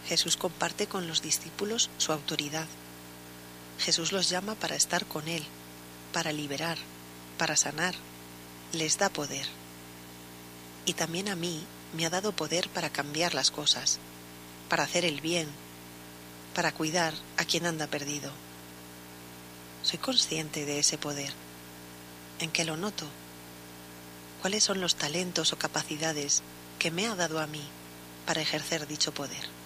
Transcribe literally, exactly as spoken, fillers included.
Jesús comparte con los discípulos su autoridad. Jesús los llama para estar con Él, para liberar, para sanar. Les da poder. Y también a mí me ha dado poder para cambiar las cosas, para hacer el bien, para cuidar a quien anda perdido. Soy consciente de ese poder. ¿En qué lo noto? ¿Cuáles son los talentos o capacidades que me ha dado a mí para ejercer dicho poder?